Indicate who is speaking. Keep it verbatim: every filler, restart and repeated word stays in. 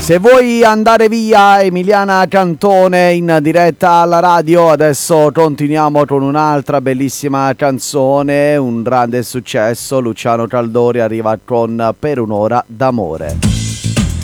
Speaker 1: Se vuoi andare via, Emiliana Cantone in diretta alla radio. Adesso continuiamo con un'altra bellissima canzone, un grande successo. Luciano Caldori arriva con Per un'ora d'amore.